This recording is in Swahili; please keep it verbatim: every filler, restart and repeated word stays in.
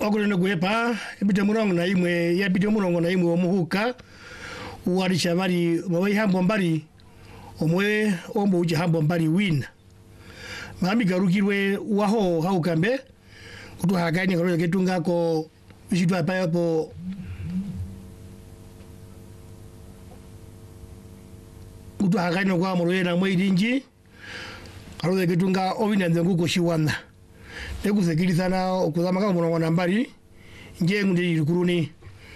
okulenda kuyepa ebite murongo na imwe yabite murongo na imwe omuhuka wali chabali bawe hambo mbali omwe ombo uje hambo mbali wina mami garukirwe waho haukambe kutuhakanye karo ketungako bishitwa payapo kutuhakanye kwa moroye na mwirinji karo ketunga owina nzenguko shiwana ekusekilizana okuzama kama murongo nambari nje ngundi kuruni